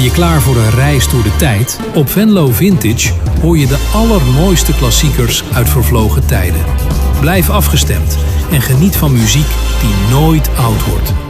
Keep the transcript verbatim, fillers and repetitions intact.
Ben je klaar voor een reis door de tijd? Op Venlo Vintage hoor je de allermooiste klassiekers uit vervlogen tijden. Blijf afgestemd en geniet van muziek die nooit oud wordt.